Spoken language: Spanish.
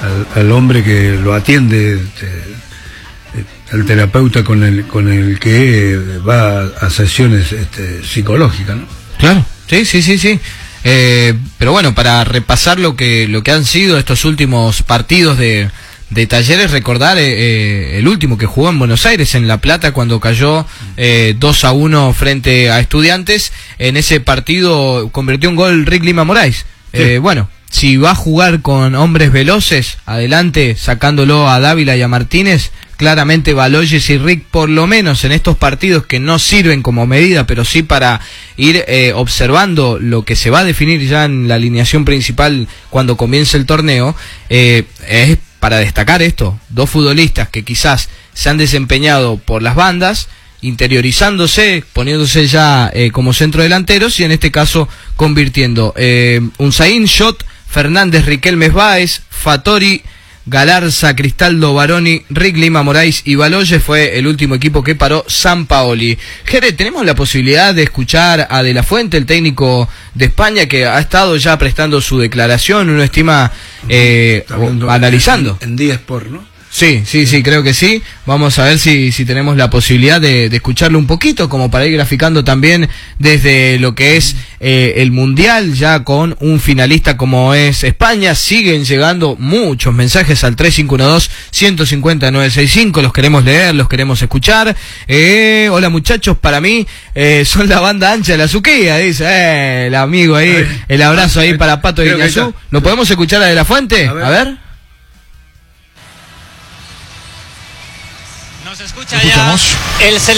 al hombre que lo atiende, al terapeuta con el que va a sesiones psicológicas, ¿no? Claro, sí. Pero bueno, para repasar lo que han sido estos últimos partidos de Talleres, recordar el último que jugó en Buenos Aires, en La Plata, cuando cayó 2-1 frente a Estudiantes. En ese partido convirtió un gol Rick Lima Moraes. Sí. Bueno, si va a jugar con hombres veloces, adelante, sacándolo a Dávila y a Martínez, claramente Baloyes y Rick, por lo menos en estos partidos que no sirven como medida, pero sí para ir observando lo que se va a definir ya en la alineación principal cuando comience el torneo, es para destacar esto: dos futbolistas que quizás se han desempeñado por las bandas, interiorizándose, poniéndose ya como centrodelanteros, y en este caso convirtiendo Unzaín, Shot, Fernández, Riquelme Báez, Fattori, Galarza, Cristaldo, Baroni, Rick Lima Moraes y Baloyes. Fue el último equipo que paró Sampaoli. Jere, tenemos la posibilidad de escuchar a De La Fuente, el técnico de España, que ha estado ya prestando su declaración, uno estima analizando. En Día Sport, ¿no? Sí, creo que sí. Vamos a ver si tenemos la posibilidad de escucharlo un poquito, como para ir graficando también desde lo que es el Mundial, ya con un finalista como es España. Siguen llegando muchos mensajes al 3512-150-965, los queremos leer, los queremos escuchar. Hola muchachos, para mí son la banda ancha de la Suquía, dice el amigo ahí, el abrazo ahí para Pato de Iñazú. ¿Lo podemos escuchar a De La Fuente? A ver. Nos escucha ya el